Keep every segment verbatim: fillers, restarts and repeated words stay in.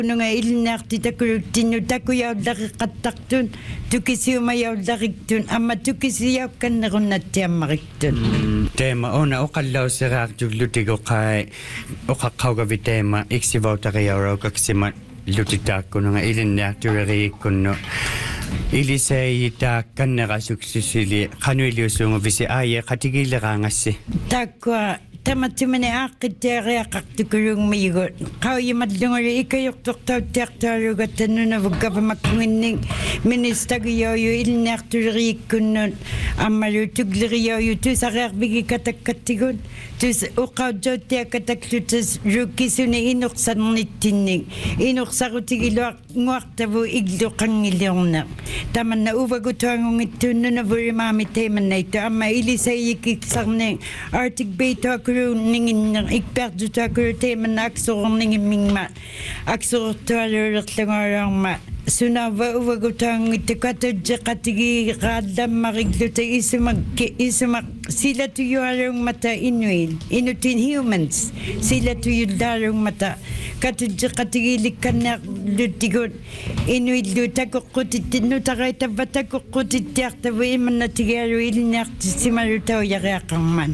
Nunga ilinaarti takuluttinnu takuyaulariqattaqtun tukisiumayaulariktun amma tukisiyaukkannerunnattiammariktun teema ona oqallauseraartullutigo qai oqaqqaugavi teema iksivautariauraukaksima lutitaakkununga ilinaartureriikkunnu iliseitaa kannerasuksisili qanuiliusuunguvisi aaye qatigileraangassi takkua tamatsimane aaqqittiariaqartukulungmiigu qauyimatlunguli ikayurtortauttiartaalugattannunavukkapamakkunginning ministagiyooyu ilinaartuleriikkunnun ammalu tugleriooyu tusariarvigi katakkattiguun tus uqautsouttiakkataklutas lukkisuni inursarnittinning inursarutigiluaq nguartavu igluqangiliorneq tamanna uvagutuangungittuunnunavulimaami teemannaitu amma iliseiyikiksarne artik beitoak ningin ikpertutakulu teemanna aksorningimingma aksortualulerlangorarma sunava uvagutuangittukatujjeqatigi qaadammarigluta isumak isumak silatuyualungmata inuil inutin humans silatuyullaalungmata katujjeqatigilikkannearluttigut inuillu takoqqutittinnu taqaitavataqoqqutittiartavu imannatigialu iliniartissimalutaujariaqarman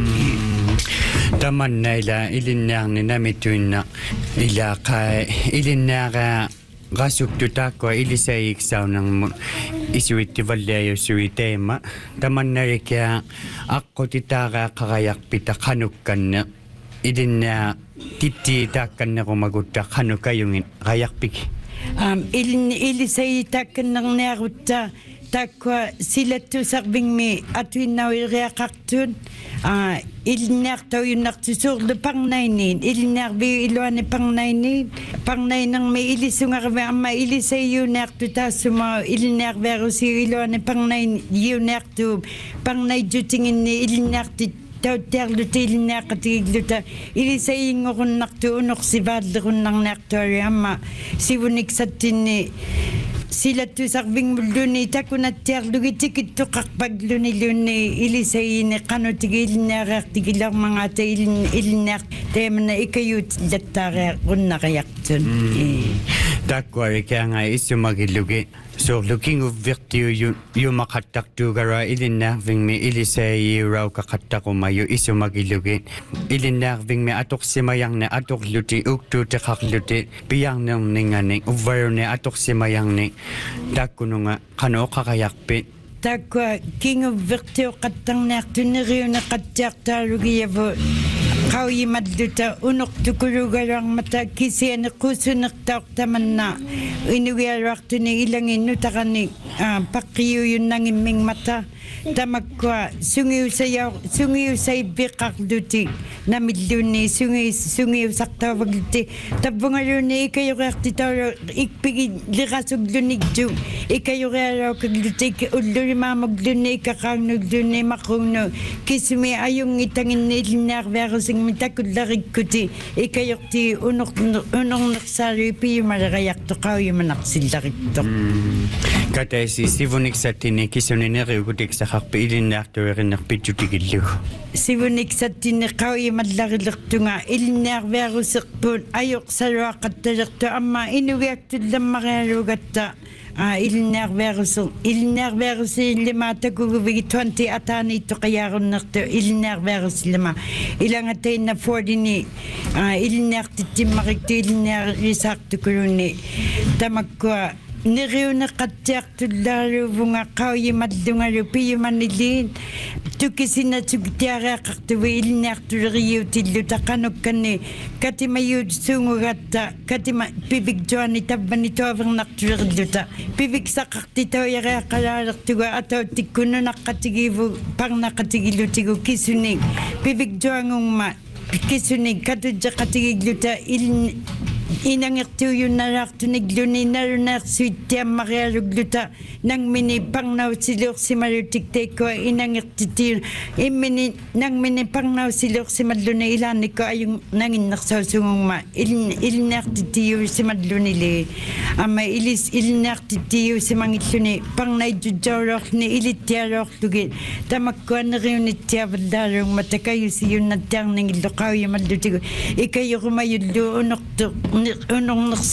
tamannaila ilinnaarni namituinna ilaqai ilinnaara qasuktutaaqua ilisaiiksaunarmu isuittivalliayussui teema tamannarikia aqqutitaareaqarayarpita qanukkanne ilinnaa tittitaakkannerumagutta qanukayungin qayarpiki um ilin ilisaiitaakkannerniarutta takkua silattusarvingmi atuinnauiriaqartun a iliniartauyunnartusuurlu parnainiin iliniarviu iluani parnainiin parnainarmi ilisungarvi amma ilisayuuniartu taassuma iliniarverusiu iluani parnain yuuniartu parnaijjutinginni iliniartit tauttiarluta iliniaqqatigigluta ilisayingorunnartu unorsivaallеруnnarniartuari amma sivuniksattinni silattusarvingmulluni takunattiarlugitikittuqarpaglunilunni ilisayini qanutigi iliniareartigilarmangaata ilin iliniart teemana ikayuut lattaariarunnariartun takkuarikaanga issumagillugi soorlukinguvvirtiu yumaqattartuugara ilinnaarvingmi ilisayiurauqaqattaqumayu issumagillugi ilinnaarvingmi atorsimajarni atorluti uktuuteqarluti piarnerninganik uvvaruni atorsimajarni takkununga qanoqaqayarpi takkua kinguvvirtiuqattarniartuneriuneqattiartaalugiyavu qauyimalluta unortukulugaluarmata kisianequsunertaortamanna inugialuartuni ilanginnutaqani paqqiyuyunnangimmingmata tamakkua sungiusayau sungiusayippiqarluti namillunni sungi sungiusartaavagluti tabbungaluni ikayuriartitaulu ikpigi lirasugluniktu ikayurialuakagluti ullulimaamaglunni ikaqaarnuglunni maqrungnu kisumi ayungitanginni ilinaarviarusingmi takullarikkuti ikayurti unor unornersaalu piumaleriartoqauyumanarsillariktoq kataisi sivuniksatini kisuninieriugutiksaqqarpi ilinnaartuerinnerpitsutigillugu sivuniksatini qauyimallarillertunga iliniarviaruserpun ayoqsaluaqattalertu amma inugiaktullamarialugatta a iliniarviaruser iliniarviarusilima takuguvigi twenty ataaniittoqayaarunnertu iliniarviarusillama ilangatainna fortini a iliniartittimmariktu iliniarisaartukulunni tamakkua neriuneqattiartullaaluvunga qauyimallungalu piyumaniliin tukisinnatsuktiareaqartuvi iliniartuleriutillu taqanukkanni katimayuut suungugatta katima piviktuani tabbani tuavernartulerilluta piviksaqartitauyareaqalaalertuga atauttikkunnunaqqatigivu parnaqatigillutigu kisuni piviktuangungma kisuni katujjaqatigilluta ilin inangertuuyunnalaartunigluni nalunaarsuittiammarialugluta nangmini parnausiluorsimalutikteikua inangertittiun immini nangmini parnausiluorsimalluni ilaanikku ayung nanginnersaussungungma ilin ilinaartittiusimallunili amma ilis ilinaartittiusimangilluni parnaijujjauluorni ilittialuorlugi tamakkuaneriunittiavallaalungma takayusiyunnattiarningillu qauyamallutigu ikayurumayullu unortu unornersa